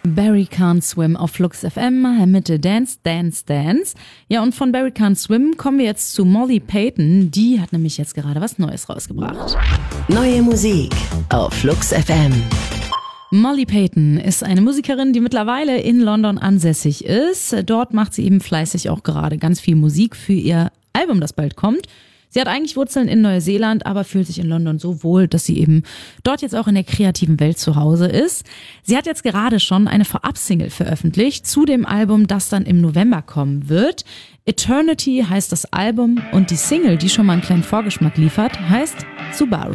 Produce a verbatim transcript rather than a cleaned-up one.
Barry Can't Swim auf Flux F M mit Dance, Dance, Dance. Ja, und von Barry Can't Swim kommen wir jetzt zu Molly Payton. Die hat nämlich jetzt gerade was Neues rausgebracht. Neue Musik auf Flux F M. Molly Payton ist eine Musikerin, die mittlerweile in London ansässig ist. Dort macht sie eben fleißig auch gerade ganz viel Musik für ihr Album, das bald kommt. Sie hat eigentlich Wurzeln in Neuseeland, aber fühlt sich in London so wohl, dass sie eben dort jetzt auch in der kreativen Welt zu Hause ist. Sie hat jetzt gerade schon eine Vorab-Single veröffentlicht zu dem Album, das dann im November kommen wird. Eternity heißt das Album und die Single, die schon mal einen kleinen Vorgeschmack liefert, heißt Subaru.